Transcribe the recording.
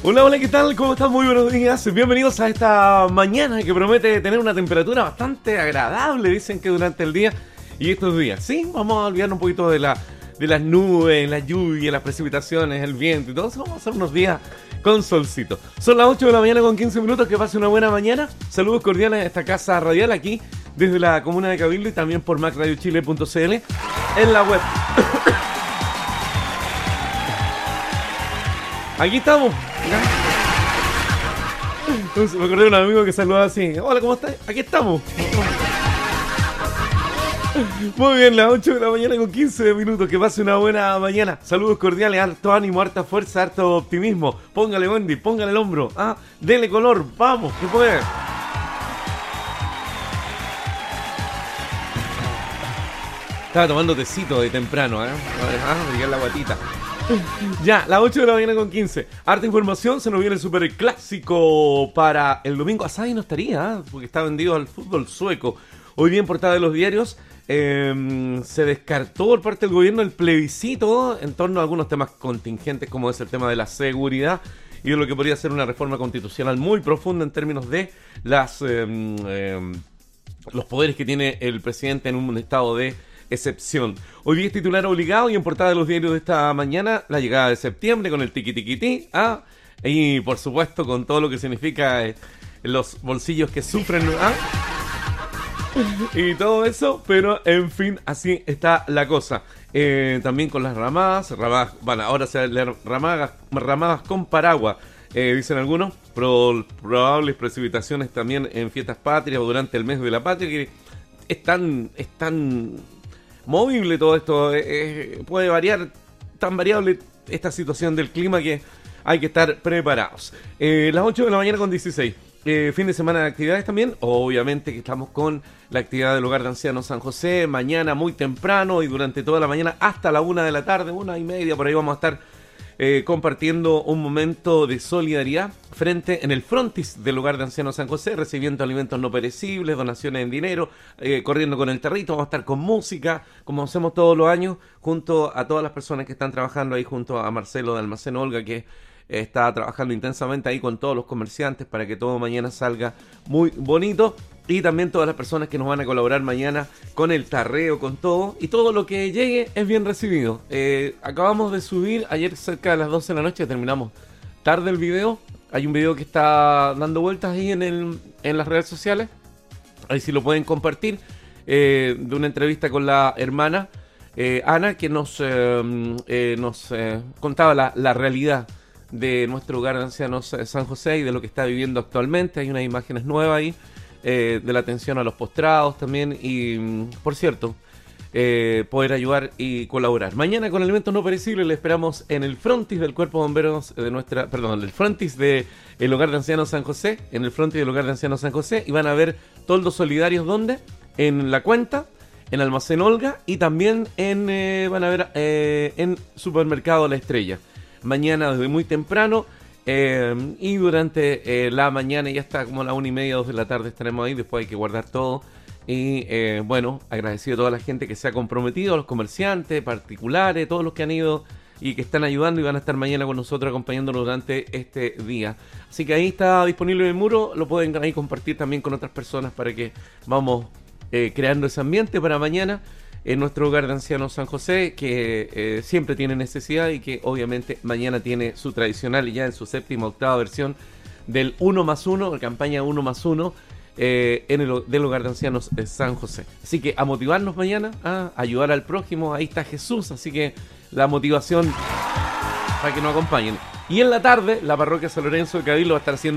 Hola, hola, ¿qué tal? ¿Cómo están? Muy buenos días. Bienvenidos a esta mañana que promete tener una temperatura bastante agradable, dicen que durante el día y estos días. Sí, vamos a olvidarnos un poquito de las nubes, la lluvia, las precipitaciones, el viento y todo eso. Vamos a hacer unos días con solcito. Son las 8 de la mañana con 15 minutos. Que pase una buena mañana. Saludos cordiales a esta casa radial aquí desde la comuna de Cabildo y también por macradiochile.cl en la web. Aquí estamos. Entonces, me acordé de un amigo que saludaba así: hola, ¿cómo estás? Aquí estamos. Muy bien, las 8 de la mañana con 15 minutos. Que pase una buena mañana. Saludos cordiales, harto ánimo, harta fuerza, harto optimismo. Póngale Wendy, póngale el hombro. Dele color, vamos, que puede. Estaba tomando tecito de temprano, brillar la guatita. Ya, las 8 de la mañana con 15. Harta información, se nos viene el super clásico para el domingo. Asadi no estaría, porque está vendido al fútbol sueco. Hoy día en portada de los diarios se descartó por parte del gobierno el plebiscito en torno a algunos temas contingentes, como es el tema de la seguridad y de lo que podría ser una reforma constitucional muy profunda en términos de los poderes que tiene el presidente en un estado de excepción. Hoy día es titular obligado y en portada de los diarios de esta mañana la llegada de septiembre con el tiquitiquití, y por supuesto con todo lo que significa los bolsillos que sufren, y todo eso, pero en fin, así está la cosa. También con las ramadas, bueno, ahora se va a leer ramadas con paraguas, dicen algunos, probables precipitaciones también en fiestas patrias o durante el mes de la patria, que es tan movible todo esto, puede variar, tan variable esta situación del clima que hay que estar preparados. Las 8 de la mañana con 16. Fin de semana de actividades también. Obviamente que estamos con la actividad del Hogar de Ancianos San José. Mañana muy temprano y durante toda la mañana hasta la 1 de la tarde, 1:30, por ahí vamos a estar compartiendo un momento de solidaridad en el frontis del Hogar de Ancianos San José, recibiendo alimentos no perecibles, donaciones en dinero, corriendo con el tarrito. Vamos a estar con música, como hacemos todos los años, junto a todas las personas que están trabajando ahí, junto a Marcelo de Almacén Olga, que está trabajando intensamente ahí con todos los comerciantes para que todo mañana salga muy bonito, y también todas las personas que nos van a colaborar mañana con el tarreo, con todo, y todo lo que llegue es bien recibido. Acabamos de subir ayer cerca de las 12 de la noche, terminamos tarde el video. Hay un video que está dando vueltas ahí en las redes sociales, ahí sí lo pueden compartir, de una entrevista con la hermana Ana, que nos contaba la realidad de nuestro Hogar de Ancianos San José y de lo que está viviendo actualmente. Hay unas imágenes nuevas ahí, de la atención a los postrados también, y por cierto, poder ayudar y colaborar. Mañana con alimentos no perecibles le esperamos en el frontis del Cuerpo de Bomberos el frontis del Hogar de Ancianos San José, en el frontis del Hogar de Ancianos San José, y van a ver toldos solidarios. ¿Dónde? En La Cuenta, en Almacén Olga, y también van a ver en Supermercado La Estrella. Mañana desde muy temprano, y durante la mañana, ya está como a las 1:30, 2 de la tarde estaremos ahí. Después hay que guardar todo. Y bueno, agradecido a toda la gente que se ha comprometido, a los comerciantes, particulares, todos los que han ido y que están ayudando y van a estar mañana con nosotros acompañándonos durante este día. Así que ahí está disponible en el muro, lo pueden ahí compartir también con otras personas para que vamos creando ese ambiente para mañana en nuestro Hogar de Ancianos San José, que siempre tiene necesidad y que obviamente mañana tiene su tradicional, y ya en su 7ª versión del 1+1, la campaña 1+1, del Hogar de Ancianos San José. Así que a motivarnos mañana, a ayudar al prójimo. Ahí está Jesús, así que la motivación para que nos acompañen. Y en la tarde, la parroquia San Lorenzo de Cabildo va a estar haciendo